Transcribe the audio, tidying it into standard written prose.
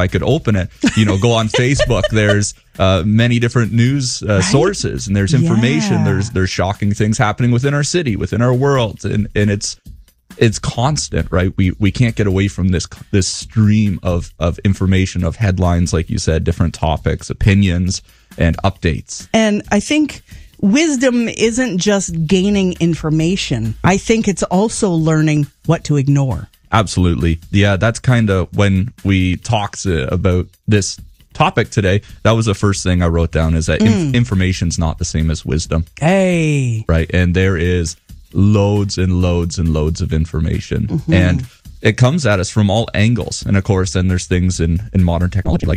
I could open it, go on Facebook. There's many different news sources, and there's information. There's shocking things happening within our city, within our world, and it's constant, right? We can't get away from this stream of information, of headlines, like you said, different topics, opinions, and updates. And I think wisdom isn't just gaining information. I think it's also learning what to ignore. Absolutely. Yeah, that's kind of when we talked about this topic today, that was the first thing I wrote down, is that information's not the same as wisdom. Hey. Right? And there is loads and loads and loads of information. And it comes at us from all angles. And of course, then there's things in modern technology like